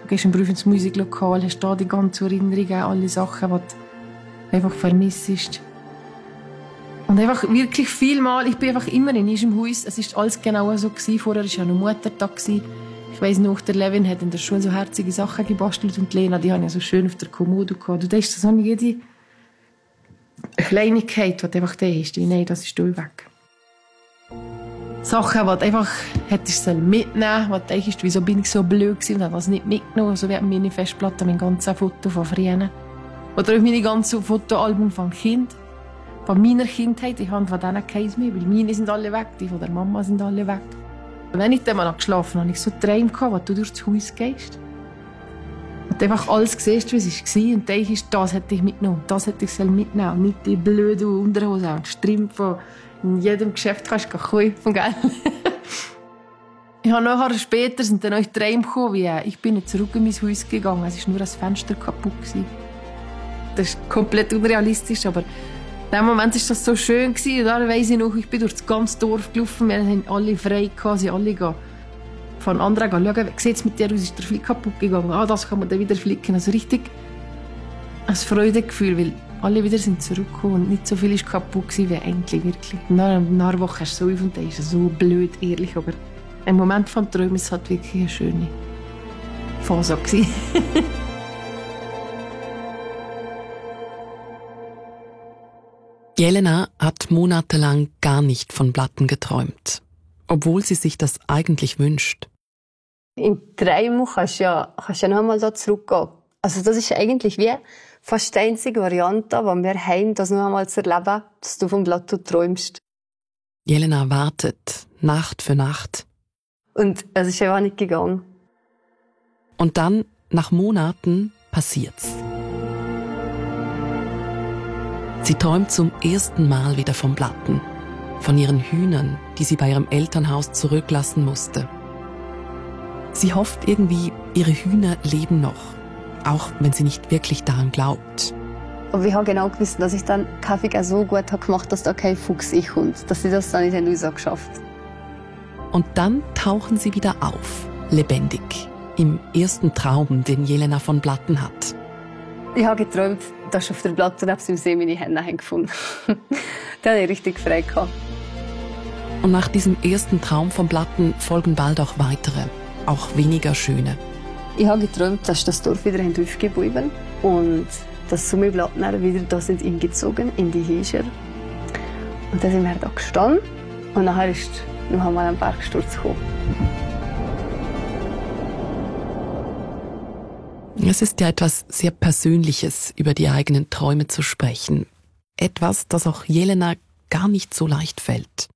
Du gehst im Beruf ins Musiklokal, hast da die ganze Erinnerungen, alle Sachen, die du einfach vermisst. Und einfach wirklich vielmal, ich bin einfach immer in diesem Haus, es war alles genau so gewesen. Vorher war ja noch Muttertag. Ich weiss noch, der Levin hat in der Schule so herzige Sachen gebastelt und Lena, die haben ja so schön auf der Kommode gehabt. Du denkst, das habe ich jede Kleinigkeit, die du einfach da hast. Nein, das ist all weg. Sachen, die du einfach hättest mitnehmen sollen, wo du denkst, wieso bin ich so blöd gewesen und habe das nicht mitgenommen. So wie meine Festplatte, mein ganzes Foto von früher. Oder auch meine ganzen Fotoalbum von Kind. Von meiner Kindheit, ich habe von denen keins mehr, weil meine sind alle weg, die von der Mama sind alle weg. Und wenn ich dann mal geschlafen habe, hatte ich so Träume, wo du durch das Haus gehst. Und du einfach alles siehst, wie es war. Und denkst, das hätte ich mitgenommen, das hätte ich mitnehmen sollen. Nicht die blöden Unterhosen und Strümpfe, die in jedem Geschäft kannst du kaufen, gell? Ich habe nachher später sind dann auch Träume gekommen, wie ich bin nicht zurück in mein Haus gegangen, es war nur ein Fenster kaputt. Das ist komplett unrealistisch, aber in dem Moment war das so schön. Und dann weiss ich noch, ich bin durch das ganze Dorf gelaufen, wir hatten alle frei, sie alle gehen. Von anderen schauen, wie sieht es mit dir aus, ist der Flick kaputt gegangen? Das kann man dann wieder flicken. Also richtig ein Freudegefühl, weil alle wieder sind zurückgekommen und nicht so viel ist kaputt gewesen, wie eigentlich wirklich. Nach einer Woche hast du so und das ist so blöd, ehrlich, aber im Moment von Träumen ist es halt wirklich eine schöne Phase gewesen. Jelena hat monatelang gar nicht von Platten geträumt, obwohl sie sich das eigentlich wünscht. In 3 Monaten kannst du ja noch einmal da zurückgehen. Also das ist eigentlich wie fast die einzige Variante, die wir haben, das noch einmal zu erleben, dass du vom Plateau träumst. Jelena wartet, Nacht für Nacht. Und es ist einfach nicht gegangen. Und dann, nach Monaten, passiert's. Sie träumt zum ersten Mal wieder von Platten. Von ihren Hühnern, die sie bei ihrem Elternhaus zurücklassen musste. Sie hofft irgendwie, ihre Hühner leben noch, auch wenn sie nicht wirklich daran glaubt. Aber ich habe genau gewusst, dass ich dann Kaffee so gut gemacht habe, dass da kein Fuchs kommt, dass sie das dann nicht geschafft haben. Und dann tauchen sie wieder auf, lebendig, im ersten Traum, den Jelena von Platten hat. Ich habe geträumt, dass auf der Platte neben dem See meine Hände gefunden habe. Da hatte ich richtig frei gehabt. Und nach diesem ersten Traum von Platten folgen bald auch weitere, auch weniger schöne. Ich habe geträumt, dass das Dorf wieder aufgeblieben und dass so viele Plattner wieder da sind eingezogen in die Häuser. Und dann sind wir da gestanden und nachher ist noch einmal ein Bergsturz gekommen. Es ist ja etwas sehr Persönliches, über die eigenen Träume zu sprechen. Etwas, das auch Jelena gar nicht so leicht fällt.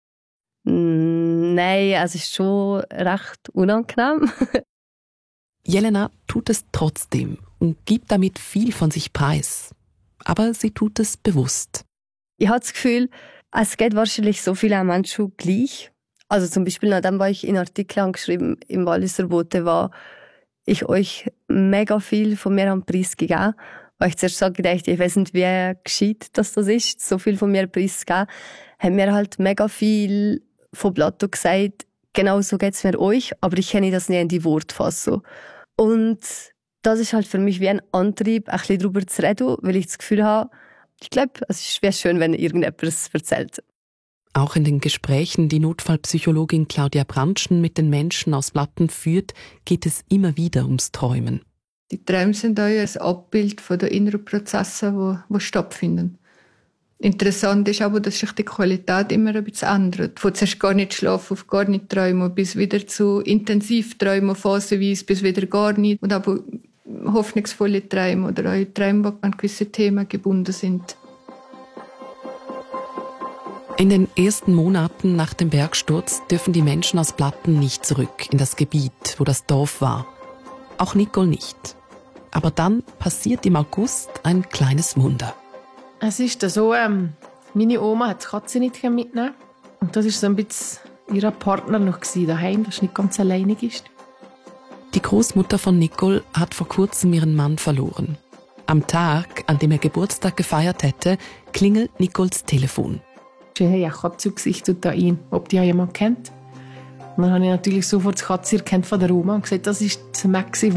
Nein, es ist schon recht unangenehm. Jelena tut es trotzdem und gibt damit viel von sich preis. Aber sie tut es bewusst. Ich habe das Gefühl, es geht wahrscheinlich so vielen Menschen gleich. Also zum Beispiel, nachdem ich in Artikeln geschrieben im Walliser Bote war, ich euch mega viel von mir am Preis gegeben. Weil ich zuerst gedacht, ich weiß nicht, wie gescheit das ist, so viel von mir Preis zu geben, haben mir halt mega viel von Plateau gesagt, genau so geht es mir euch, aber ich kenne das nicht in die Worte fassen. Und das ist halt für mich wie ein Antrieb, ein bisschen darüber zu reden, weil ich das Gefühl habe, ich glaube, es wäre schön, wenn irgendjemand es erzählt. Auch in den Gesprächen, die Notfallpsychologin Claudia Brandschen mit den Menschen aus Platten führt, geht es immer wieder ums Träumen. Die Träume sind auch ein Abbild von den inneren Prozessen, die stattfinden. Interessant ist aber, dass sich die Qualität immer ein bisschen ändert. Von zuerst gar nicht schlafen auf gar nicht träumen, bis wieder zu intensiv träumen, phasenweise bis wieder gar nicht. Und aber hoffnungsvolle Träume oder auch Träume, die an gewisse Themen gebunden sind. In den ersten Monaten nach dem Bergsturz dürfen die Menschen aus Platten nicht zurück in das Gebiet, wo das Dorf war. Auch Nicole nicht. Aber dann passiert im August ein kleines Wunder. Es ist so, meine Oma hat die Katze nicht mitnehmen. Und das war so ein bisschen ihr Partner noch daheim, dass sie nicht ganz alleinig ist. Die Großmutter von Nicole hat vor kurzem ihren Mann verloren. Am Tag, an dem er Geburtstag gefeiert hätte, klingelt Nicoles Telefon. Hey, ich habe zugesichtet da ein, ob die jemand kennt. Und dann habe ich natürlich sofort die Katze erkannt von der Oma und gesagt, das ist das Maxi.